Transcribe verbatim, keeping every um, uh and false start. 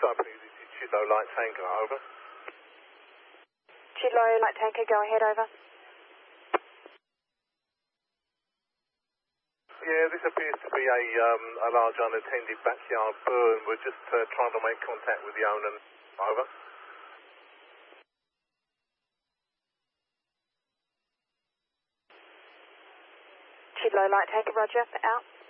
Site Chidlow Light Tanker, over. Chidlow Light Tanker, go ahead, over. Yeah, this appears to be a, um, a large unattended backyard burn. We're just uh, trying to make contact with the owner. Over. Chidlow Light Tanker, roger, out.